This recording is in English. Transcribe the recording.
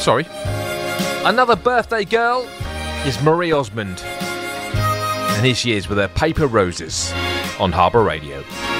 sorry. Another birthday girl is Marie Osmond. And here she is with her Paper Roses on Harbour Radio.